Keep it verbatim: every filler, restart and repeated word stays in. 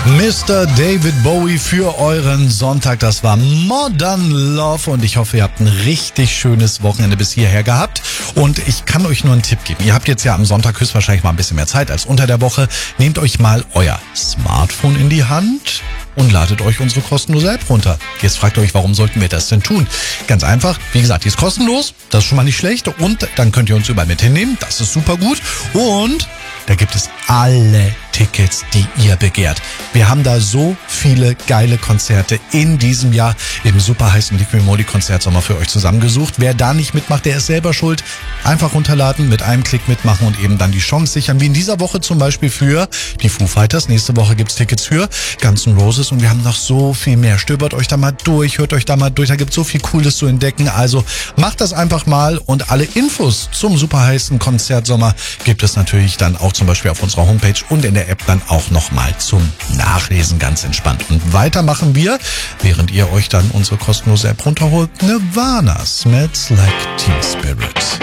Mister David Bowie für euren Sonntag. Das war Modern Love und ich hoffe, ihr habt ein richtig schönes Wochenende bis hierher gehabt. Und ich kann euch nur einen Tipp geben. Ihr habt jetzt ja am Sonntag höchstwahrscheinlich mal ein bisschen mehr Zeit als unter der Woche. Nehmt euch mal euer Smartphone in die Hand und ladet euch unsere kostenlose App runter. Jetzt fragt ihr euch, warum sollten wir das denn tun? Ganz einfach, wie gesagt, die ist kostenlos, das ist schon mal nicht schlecht und dann könnt ihr uns überall mit hinnehmen, das ist super gut und da gibt es alle Tickets, die ihr begehrt. Wir haben da so viele geile Konzerte in diesem Jahr im super heißen Liqui Moly Konzertsommer für euch zusammengesucht. Wer da nicht mitmacht, der ist selber schuld. Einfach runterladen, mit einem Klick mitmachen und eben dann die Chance sichern. Wie in dieser Woche zum Beispiel für die Foo Fighters. Nächste Woche gibt's Tickets für Guns N' Roses und wir haben noch so viel mehr. Stöbert euch da mal durch, hört euch da mal durch. Da gibt's so viel Cooles zu entdecken. Also macht das einfach mal und alle Infos zum super heißen Konzertsommer gibt es natürlich dann auch zum Beispiel auf unserer Homepage und in der App dann auch nochmal zum Nachlesen ganz entspannt. Und weiter machen wir, während ihr euch dann unsere kostenlose App runterholt, Nirvana, Smells Like Teen Spirit.